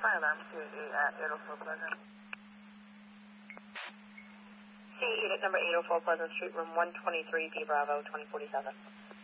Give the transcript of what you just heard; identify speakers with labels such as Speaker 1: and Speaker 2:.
Speaker 1: fire alarm CA at 804 Pleasant.
Speaker 2: CA at number 804 Pleasant Street, room 123, B Bravo, 2047.